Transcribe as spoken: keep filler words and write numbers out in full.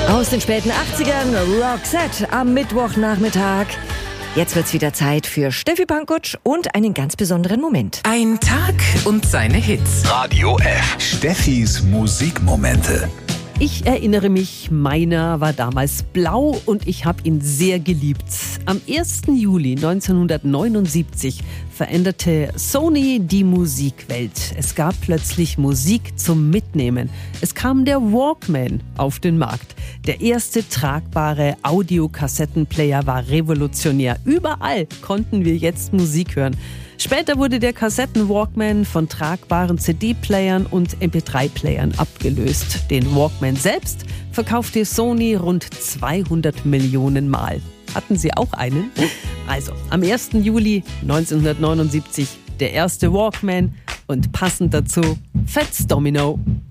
Aus den späten achtzigern, Roxette am Mittwochnachmittag. Jetzt wird's wieder Zeit für Steffi Pankutsch und einen ganz besonderen Moment. Ein Tag und seine Hits. Radio F. Steffis Musikmomente. Ich erinnere mich, meiner war damals blau und ich habe ihn sehr geliebt. Am ersten Juli neunzehnhundertneunundsiebzig veränderte Sony die Musikwelt. Es gab plötzlich Musik zum Mitnehmen. Es kam der Walkman auf den Markt. Der erste tragbare Audiokassettenplayer war revolutionär. Überall konnten wir jetzt Musik hören. Später wurde der Kassetten-Walkman von tragbaren C D-Playern und M P drei Playern abgelöst. Den Walkman selbst verkaufte Sony rund zweihundert Millionen Mal. Hatten Sie auch einen? Also, am ersten Juli neunzehnhundertneunundsiebzig der erste Walkman und passend dazu Fats Domino.